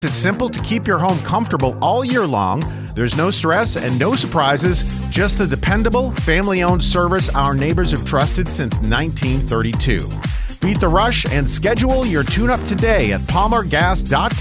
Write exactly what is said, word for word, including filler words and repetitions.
It's simple to keep your home comfortable all year long. There's no stress and no surprises, just the dependable, family-owned service our neighbors have trusted since nineteen thirty-two. Beat the rush and schedule your tune-up today at palmer gas dot com.